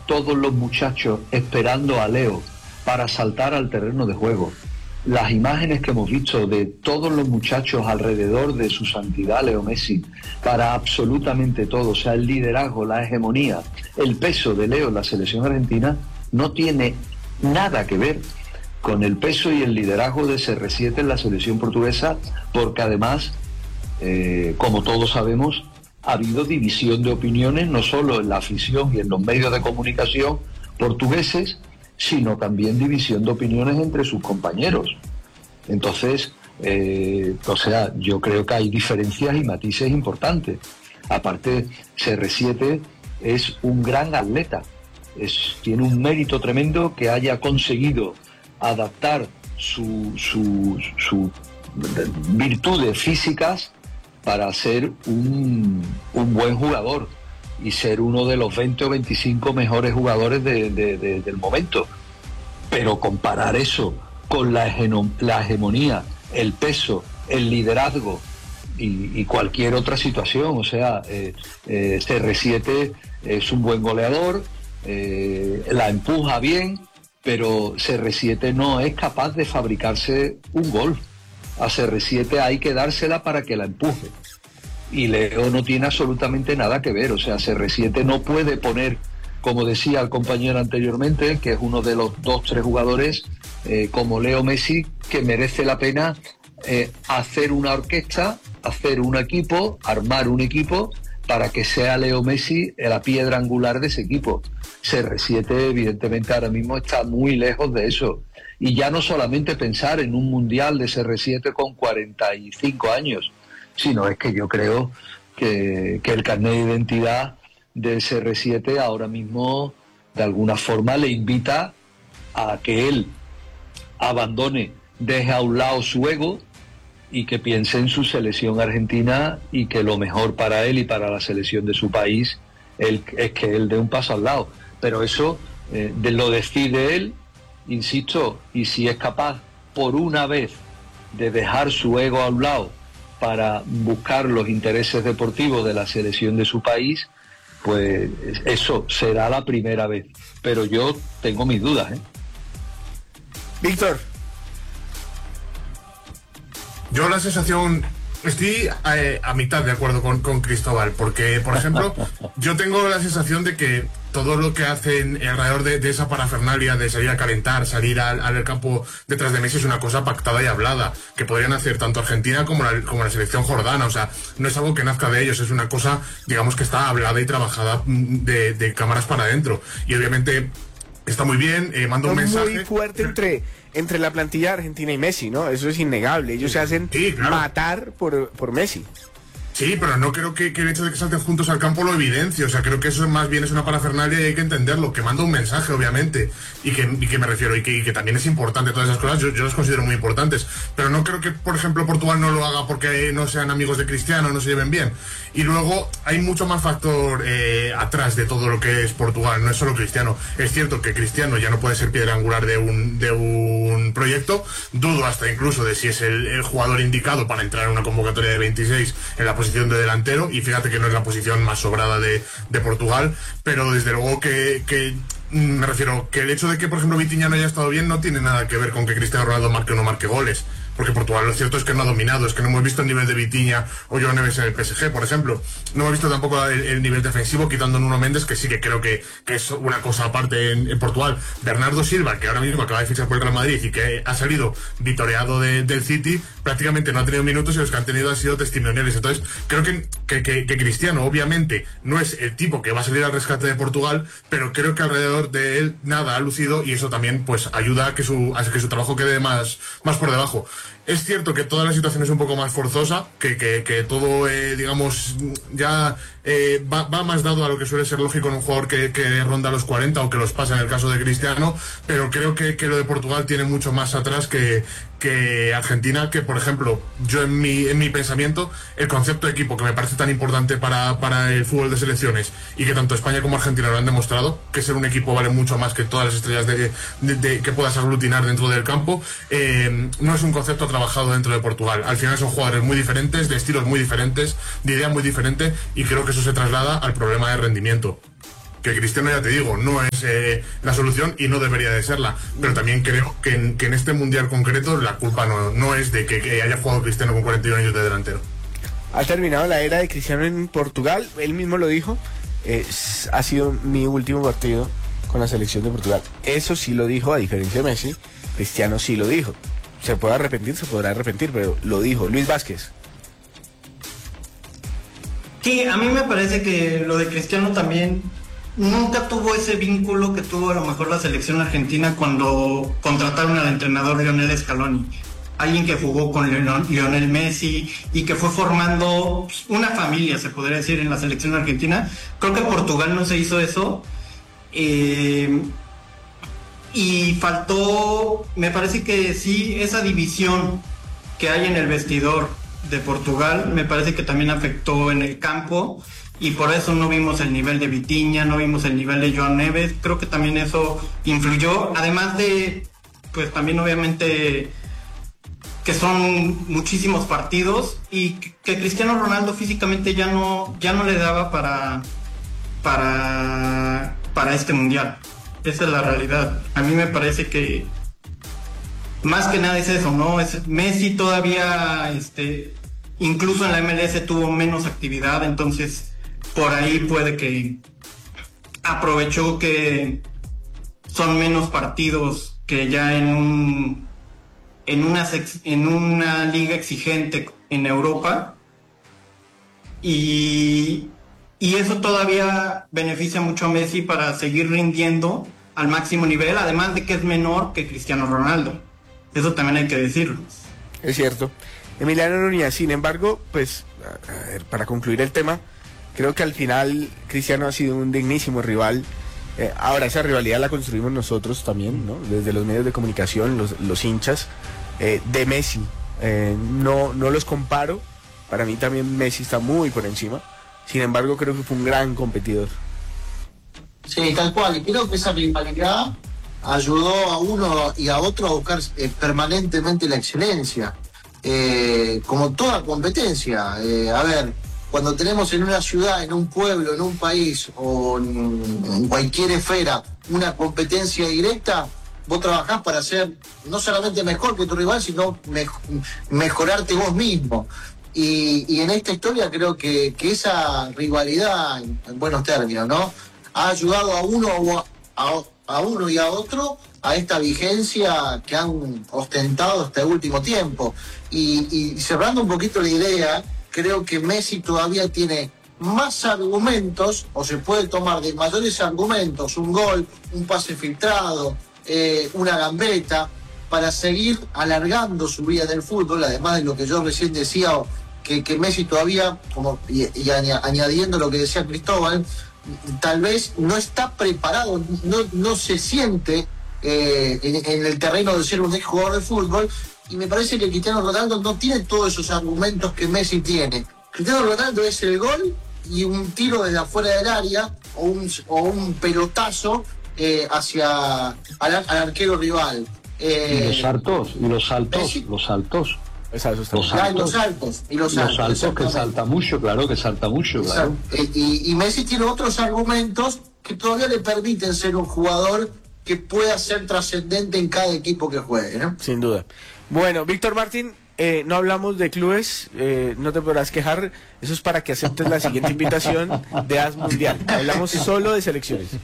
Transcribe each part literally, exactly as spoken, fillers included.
todos los muchachos esperando a Leo para saltar al terreno de juego. Las imágenes que hemos visto de todos los muchachos alrededor de su santidad Leo Messi para absolutamente todo, o sea, el liderazgo, la hegemonía, el peso de Leo en la selección argentina no tiene nada que ver con el peso y el liderazgo de C R siete en la selección portuguesa, porque además, eh, como todos sabemos, ha habido división de opiniones no solo en la afición y en los medios de comunicación portugueses, sino también división de opiniones entre sus compañeros. Entonces, eh, o sea, yo creo que hay diferencias y matices importantes. Aparte, C R siete es un gran atleta, es, tiene un mérito tremendo que haya conseguido adaptar su, su, su virtudes físicas para ser un, un buen jugador y ser uno de los veinte o veinticinco mejores jugadores de, de, de, del momento. Pero comparar eso con la, hegemo, la hegemonía, el peso, el liderazgo y, y cualquier otra situación, o sea, eh, eh, C R siete es un buen goleador, eh, la empuja bien, pero C R siete no es capaz de fabricarse un gol. A C R siete hay que dársela para que la empuje. Y Leo no tiene absolutamente nada que ver, o sea, C R siete no puede poner, como decía el compañero anteriormente, que es uno de los dos, tres jugadores eh, como Leo Messi, que merece la pena eh, hacer una orquesta, hacer un equipo, armar un equipo para que sea Leo Messi la piedra angular de ese equipo. C R siete evidentemente ahora mismo está muy lejos de eso. Y ya no solamente pensar en un mundial de C R siete con cuarenta y cinco años, sino es que yo creo que, que el carnet de identidad de C R siete ahora mismo de alguna forma le invita a que él abandone, deje a un lado su ego y que piense en su selección argentina y que lo mejor para él y para la selección de su país él, es que él dé un paso al lado. Pero eso eh, de lo decide él, insisto, y si es capaz por una vez de dejar su ego a un lado para buscar los intereses deportivos de la selección de su país, pues eso será la primera vez. Pero yo tengo mis dudas, ¿eh? Víctor. Yo la sensación... Estoy eh, a mitad de acuerdo con, con Cristóbal, porque, por ejemplo, yo tengo la sensación de que todo lo que hacen alrededor de, de esa parafernalia de salir a calentar, salir al, al campo detrás de Messi es una cosa pactada y hablada, que podrían hacer tanto Argentina como la, como la selección jordana. O sea, no es algo que nazca de ellos, es una cosa, digamos, que está hablada y trabajada de, de cámaras para adentro. Y obviamente está muy bien, eh, manda un mensaje... muy fuerte entre... entre la plantilla argentina y Messi, ¿no? Eso es innegable. Ellos se hacen sí, claro. matar por, por Messi. Sí, pero no creo que, que el hecho de que salten juntos al campo lo evidencie. O sea, creo que eso más bien es una parafernalia y hay que entenderlo, que manda un mensaje, obviamente, y que, y que me refiero, y que, y que también es importante todas esas cosas, yo, yo las considero muy importantes. Pero no creo que, por ejemplo, Portugal no lo haga porque no sean amigos de Cristiano, no se lleven bien. Y luego hay mucho más factor eh, atrás de todo lo que es Portugal, no es solo Cristiano. Es cierto que Cristiano ya no puede ser piedra angular de un, de un proyecto, dudo hasta incluso de si es el, el jugador indicado para entrar en una convocatoria de veintiséis en la posición de delantero, y fíjate que no es la posición más sobrada de, de Portugal, pero desde luego que, que me refiero que el hecho de que, por ejemplo, Vitinha no haya estado bien no tiene nada que ver con que Cristiano Ronaldo marque o no marque goles, porque Portugal lo cierto es que no ha dominado, es que no hemos visto el nivel de Vitinha o Joao Neves en el P S G, por ejemplo. No hemos visto tampoco el, el nivel defensivo, quitando a Nuno Méndez, que sí que creo que, que es una cosa aparte en, en Portugal. Bernardo Silva, que ahora mismo acaba de fichar por el Real Madrid y que ha salido vitoreado de, del City, prácticamente no ha tenido minutos y los que han tenido han sido testimoniales. Entonces, creo que, que, que, que Cristiano, obviamente, no es el tipo que va a salir al rescate de Portugal, pero creo que alrededor de él nada ha lucido y eso también pues ayuda a que su, a que su trabajo quede más, más por debajo. Es cierto que toda la situación es un poco más forzosa, que, que, que todo, eh, digamos, ya eh, va, va más dado a lo que suele ser lógico en un jugador que, que ronda los cuarenta o que los pasa en el caso de Cristiano, pero creo que, que lo de Portugal tiene mucho más atrás que, que Argentina, que por ejemplo, yo en mi, en mi pensamiento, el concepto de equipo que me parece tan importante para, para el fútbol de selecciones y que tanto España como Argentina lo han demostrado, que ser un equipo vale mucho más que todas las estrellas de, de, de, que puedas aglutinar dentro del campo, eh, no es un concepto trabajado dentro de Portugal. Al final son jugadores muy diferentes, de estilos muy diferentes, de idea muy diferente, y creo que eso se traslada al problema de rendimiento. que Cristiano, ya te digo, no es eh, la solución y no debería de serla, pero también creo que en, que en este Mundial concreto la culpa no, no es de que, que haya jugado Cristiano con cuarenta y un años de delantero. Ha terminado la era de Cristiano en Portugal, él mismo lo dijo, eh, ha sido mi último partido con la selección de Portugal. Eso sí lo dijo, a diferencia de Messi, Cristiano sí lo dijo. Se puede arrepentir, se podrá arrepentir, pero lo dijo. Luis Vázquez. Sí, a mí me parece que lo de Cristiano también nunca tuvo ese vínculo que tuvo a lo mejor la selección argentina cuando contrataron al entrenador Lionel Scaloni. Alguien que jugó con Lionel Messi y que fue formando una familia, se podría decir, en la selección argentina. Creo que Portugal no se hizo eso. Eh, y faltó, me parece que sí, esa división que hay en el vestidor de Portugal, me parece que también afectó en el campo y por eso no vimos el nivel de Vitinha, no vimos el nivel de João Neves. Creo que también eso influyó, además de, pues también obviamente que son muchísimos partidos y que Cristiano Ronaldo físicamente ya no, ya no le daba para, para, para este mundial. Esa es la realidad. A mí me parece que más que nada es eso, ¿no? Es, Messi todavía, este, incluso en la M L S tuvo menos actividad, entonces por ahí puede que aprovechó que son menos partidos que ya en un en una en una liga exigente en Europa y y eso todavía beneficia mucho a Messi para seguir rindiendo al máximo nivel, además de que es menor que Cristiano Ronaldo. Eso también hay que decirlo. Es cierto. Emiliano Núñez, sin embargo, pues, a ver, para concluir el tema, creo que al final Cristiano ha sido un dignísimo rival. Eh, ahora, esa rivalidad la construimos nosotros también, ¿no? Desde los medios de comunicación, los, los hinchas eh, de Messi. Eh, no, no los comparo. Para mí también Messi está muy por encima. Sin embargo, creo que fue un gran competidor. Sí, tal cual. Y creo que esa rivalidad ayudó a uno y a otro a buscar eh, permanentemente la excelencia. Eh, como toda competencia. Eh, a ver, cuando tenemos en una ciudad, en un pueblo, en un país o en, en cualquier esfera una competencia directa, vos trabajás para ser no solamente mejor que tu rival, sino me, mejorarte vos mismo. Y, y en esta historia creo que, que esa rivalidad, en, en buenos términos, ¿no?, ha ayudado a uno o a, a uno y a otro a esta vigencia que han ostentado este último tiempo. Y, y cerrando un poquito la idea, creo que Messi todavía tiene más argumentos, o se puede tomar de mayores argumentos, un gol, un pase filtrado, eh, una gambeta, para seguir alargando su vida en el fútbol, además de lo que yo recién decía, que, que Messi todavía, como y, y añadiendo lo que decía Cristóbal, tal vez no está preparado, no, no se siente eh, en, en el terreno de ser un ex jugador de fútbol, y me parece que Cristiano Ronaldo no tiene todos esos argumentos que Messi tiene. Cristiano Ronaldo es el gol y un tiro desde afuera del área o un, o un pelotazo eh, hacia al, al arquero rival. Eh, y los saltos, y los saltos, Messi, los saltos. Los saltos, los saltos, y los saltos, los saltos que salta mucho, claro, que salta mucho, claro. Y, y Messi tiene otros argumentos que todavía le permiten ser un jugador que pueda ser trascendente en cada equipo que juegue, ¿no? Sin duda. Bueno, Víctor Martín, eh, no hablamos de clubes, eh, no te podrás quejar, eso es para que aceptes la siguiente invitación de As Mundial. Hablamos solo de selecciones. Sí,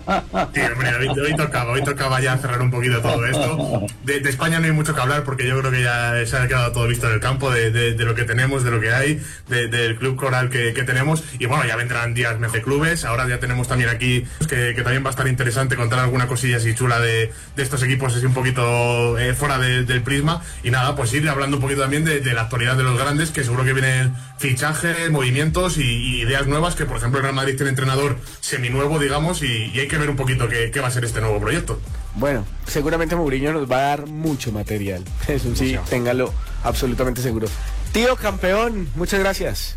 hombre, hoy, hoy tocaba, hoy tocaba ya cerrar un poquito todo esto. De, de España no hay mucho que hablar porque yo creo que ya se ha quedado todo visto en el campo, de, de, de lo que tenemos, de lo que hay, de, del club coral que, que tenemos. Y bueno, ya vendrán días mejor de clubes. Ahora ya tenemos también aquí, que, que también va a estar interesante contar alguna cosilla así chula de, de estos equipos así un poquito eh, fuera de, del prisma. Y nada, pues ir hablando un poquito también de, de la actualidad de los grandes, que seguro que vienen fichajes, movimientos y, y ideas nuevas, que por ejemplo el Real Madrid tiene entrenador seminuevo, digamos, y, y hay que ver un poquito qué, qué va a ser este nuevo proyecto. Bueno, seguramente Mourinho nos va a dar mucho material, eso sí, téngalo absolutamente seguro. Tío campeón, muchas gracias.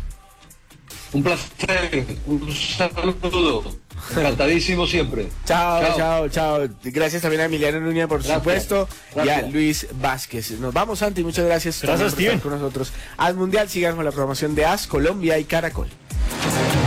Un placer, un saludo, encantadísimo siempre. Chao, chao, chao, chao. Gracias también a Emiliano Núñez, por gracias. supuesto, gracias. Y a Luis Vázquez. Nos vamos, Santi, muchas gracias, gracias por estar con nosotros. As Mundial, sigan con la programación de As, Colombia y Caracol.